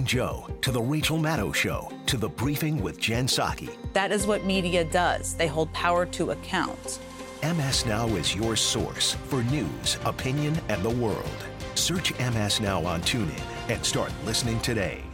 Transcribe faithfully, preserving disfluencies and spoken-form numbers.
Morning Joe to the Rachel Maddow Show to the Briefing with Jen Psaki. That is what media does. They hold power to account. M S Now is your source for news, opinion, and the world. Search M S Now on TuneIn and start listening today.